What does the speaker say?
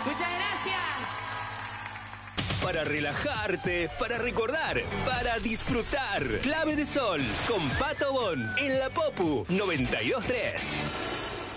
Muchas gracias. Para relajarte, para recordar, para disfrutar. Clave de Sol con Pato Bon en la Popu 92.3.